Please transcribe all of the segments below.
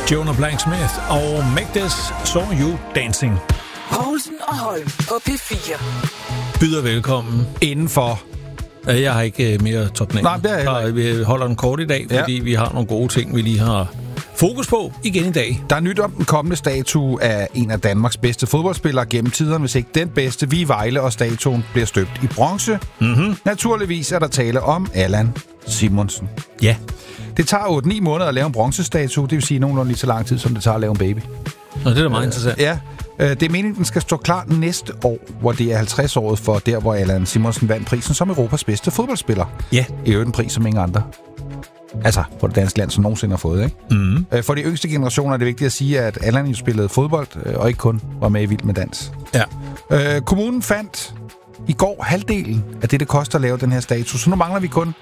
Jonah Blanksmith og Make This Saw You Dancing. Poulsen og Holm på P4. Byder velkommen indenfor. Jeg har ikke mere topnæng. Nej, det er jeg Vi holder den kort i dag, fordi vi har nogle gode ting, vi lige har fokus på igen i dag. Der er nyt om den kommende statue af en af Danmarks bedste fodboldspillere gennem tiderne, hvis ikke den bedste. Vi i Vejle, og statuen bliver støbt i bronze. Naturligvis er der tale om Allan Simonsen. Ja. Det tager 8-9 måneder at lave en bronzestatue, det vil sige nogenlunde lige så lang tid, som det tager at lave en baby. Og det er da meget interessant. Ja, det er meningen, den skal stå klar næste år, hvor det er 50-året for der, hvor Allan Simonsen vandt prisen som Europas bedste fodboldspiller. Ja. I øvrigt en pris, som ingen andre. Altså, på det danske land, som nogensinde har fået, ikke? For de yngste generationer er det vigtigt at sige, at Allan jo spillede fodbold, og ikke kun var med i Vild med Dans. Ja. Kommunen fandt i går halvdelen af det koster at lave den her statue, så nu mangler vi kun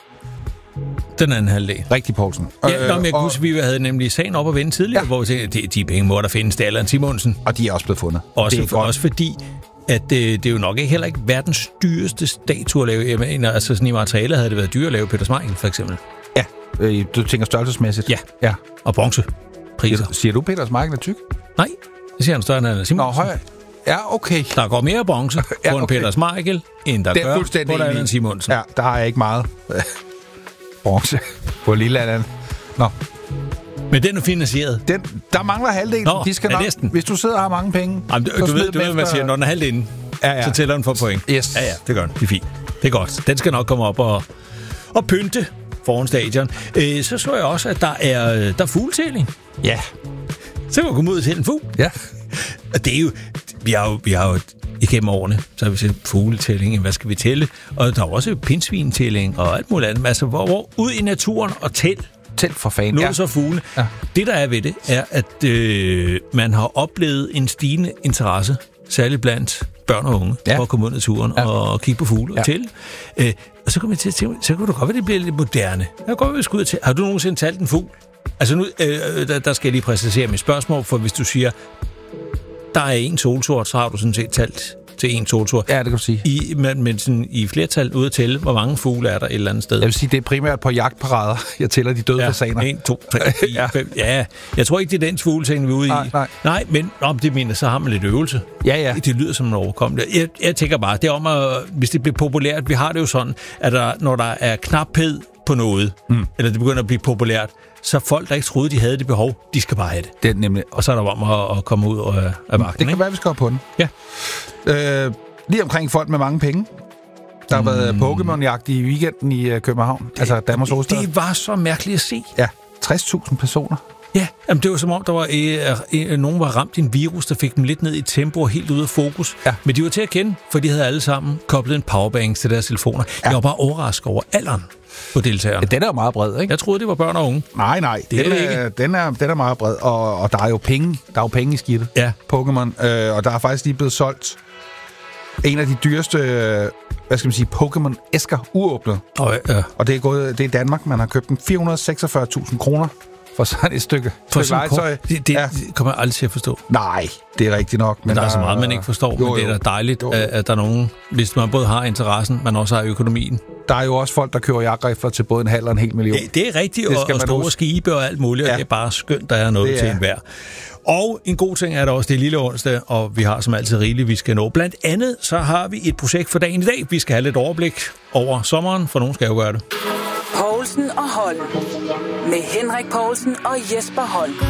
den anden halvdel. Rigtig, Poulsen. Ja, jeg kan huske, vi havde nemlig sagen op at vende tidligere, hvor vi tænkte, de penge må der findes, det er Allan Simonsen. Og de er også blevet fundet. Også fordi, at det er jo nok heller ikke verdens dyreste statue at lave. Jeg mener, altså sådan i materialet havde det været dyrt at lave Peter Smeichel, for eksempel. Ja, du tænker størrelsesmæssigt? Ja. Og bronzepriser. Siger du, Peter Smeichel er tyk? Nej, det siger han større end Allan Simonsen. Nå, høj. Ja, okay. Der går mere bronze på en Peter Smeichel, end der gør på Allan Simonsen. Ja, der har jeg ikke meget bronze på lille Allan. Nå. Men den er finansieret. Der mangler halvdelen. Nå, de skal nok, næsten. hvis du sidder og har mange penge. Jamen, du ved, hvad man siger, når den er halvdelen, så tæller den for point. Yes. Ja, det gør den. Det er fint. Det er godt. Den skal nok komme op og pynte foran stadion. Så så jeg også, at der er fugletælling. Ja. Så kan man komme ud til en fugl. Ja. Og det er jo... Vi har jo igennem årene, så har vi set fugletælling, hvad skal vi tælle? Og der er også pindsvintælling og alt muligt andet. Altså, hvor ud i naturen og tæl for fanden. Nu så fugle. Ja. Det, der er ved det, er, at man har oplevet en stigende interesse, særligt blandt børn og unge, for at komme ud i naturen og kigge på fugle og tælle. Og så kommer jeg til at tænke, så kan du godt være, det bliver lidt moderne. Jeg kan godt være, skal ud til. Har du nogensinde talt en fugl? Altså nu, der skal jeg lige præcisere mit spørgsmål, for hvis du siger, der er en solsort, så har du sådan set talt til en solsort. Ja, det kan du sige. Men sådan, i flertal ude at tælle, hvor mange fugle er der et eller andet sted? Jeg vil sige, det er primært på jagtparader. Jeg tæller de døde fasaner. 1, 2, 3, 4, 5. Ja, jeg tror ikke, det er den fugleting, vi er ude i. Nej, men om det mener, så har man lidt øvelse. Ja. Det lyder som en overkommelig. Jeg tænker bare, det er om at, hvis det bliver populært, vi har det jo sådan, at når der er knaphed på noget, eller det begynder at blive populært, så folk, der ikke troede, de havde det behov, de skal bare have det. Det er nemlig. Og så er der om at komme ud af marken. Det kan være, vi skal op på den. Ja. Lige omkring folk med mange penge. Der har været Pokémon-jagt i weekenden i København. Altså Danmarks hovedstad. Det var så mærkeligt at se. Ja, 60.000 personer. Ja, jamen det var som om, der var nogen var ramt i en virus, der fik dem lidt ned i tempo og helt ude af fokus. Ja. Men de var til at kende, for de havde alle sammen koblet en powerbank til deres telefoner. Jeg var bare overrasket over alderen på deltagerne. Ja, den er jo meget bred, ikke? Jeg troede, det var børn og unge. Nej. Den er meget bred, og der er jo penge. Der er jo penge i skidtet. Ja. Pokémon. Og der er faktisk lige blevet solgt en af de dyreste, hvad skal man sige, Pokémon-æsker uåbnet. Og det er Danmark. Man har købt den 446.000 kroner for sådan et stykke legetøj. Det kommer jeg aldrig til at forstå. Nej, det er rigtigt nok. Men der er så meget, man ikke forstår. Men det er da dejligt, at der er nogen, hvis man både har interessen, men også har økonomien. Der er jo også folk, der køber jagtrifler til både 1,5 og 1 million. Det er rigtigt, og store skibe og alt muligt, og det er bare skønt, der er noget til enhver. Og en god ting er der også, det er lille onsdag, og vi har som altid rigeligt, vi skal nå. Blandt andet, så har vi et projekt for dagen i dag. Vi skal have lidt overblik over sommeren, for nogen skal jo gøre det. Poulsen og Holm. Med Henrik Poulsen og Jesper Holm.